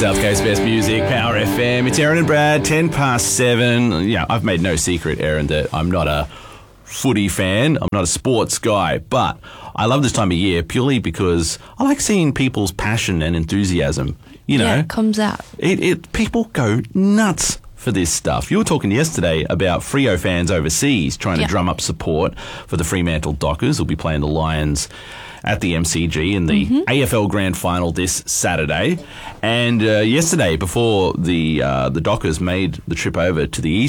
South Coast Best Music, Power FM. It's Aaron and Brad, 10 past 7. Yeah, I've made no secret, Aaron, that I'm not a footy fan. I'm not a sports guy, but I love this time of year purely because I like seeing people's passion and enthusiasm. You know, it comes out. People go nuts for this stuff. You were talking yesterday about Freo fans overseas trying to drum up support for the Fremantle Dockers. Who'll be playing the Lions at the MCG in the AFL Grand Final this Saturday. And yesterday, before the Dockers made the trip over to the